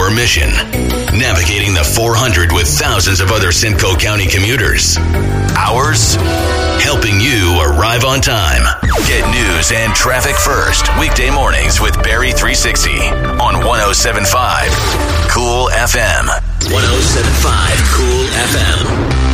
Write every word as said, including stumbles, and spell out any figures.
our mission. Navigating the four hundred with thousands of other Simcoe County commuters. Ours? Helping you arrive on time. Get news and traffic first. Weekday mornings with Barry three sixty on one oh seven point five Cool F M. one oh seven point five Cool F M.